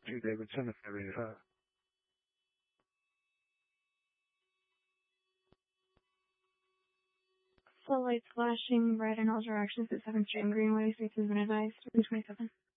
2 Davidson, if you have. Full lights flashing red in all directions at 7th Street and Greenway. Space has been advised. 327.